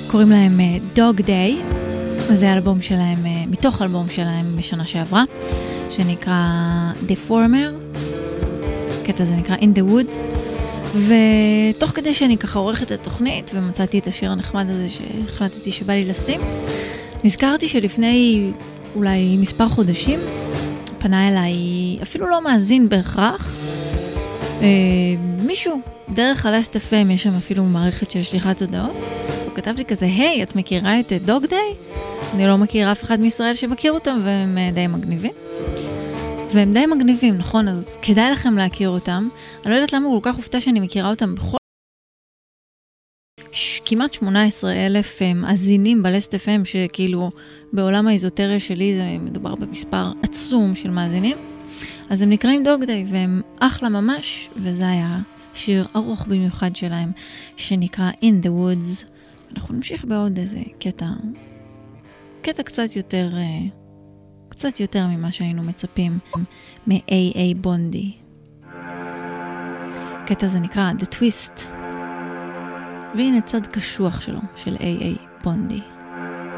קוראים להם Dog Day, וזה אלבום שלהם, מתוך אלבום שלהם בשנה שעברה, שנקרא Deformer, הקטע הזה נקרא In the Woods, ותוך כדי שאני ככה עורכת את התוכנית, ומצאתי את השיר הנחמד הזה שהחלטתי שבא לי לשים, נזכרתי שלפני אולי מספר חודשים, פנה אליי, אפילו לא מאזין בהכרח, מישהו, דרך הלסט FM, יש שם אפילו מערכת של שליחת הודעות, הוא כתב לי כזה, היי, את מכירה את דוג דיי? אני לא מכירה אף אחד מישראל שמכיר אותם, והם די מגניבים. והם די מגניבים, נכון? אז כדאי לכם להכיר אותם. אני לא יודעת למה הוא כל כך הופתע שאני מכירה אותם בכל... כמעט 18,000 מאזינים בלסט FM, שכאילו בעולם האיזוטריה שלי זה מדובר במספר עצום של מאזינים. אז הם נקראים דוג דיי, והם אחלה ממש, וזה היה שיר ארוך במיוחד שלהם, שנקרא In the Woods. אנחנו נמשיך בעוד איזה קטע קצת יותר ממה שהיינו מצפים מ-A.A. בונדי. הקטע הזה נקרא The Twist, והנה צד קשוח שלו, של A.A. בונדי.